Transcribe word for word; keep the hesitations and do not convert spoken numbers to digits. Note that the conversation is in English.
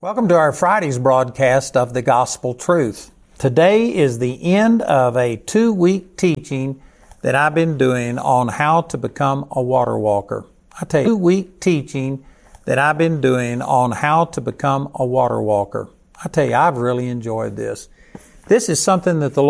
Welcome to our Friday's broadcast of the Gospel Truth. Today is the end of a two-week teaching that I've been doing on how to become a water walker. I tell you, two-week teaching that I've been doing on how to become a water walker. I tell you, I've really enjoyed this. This is something that the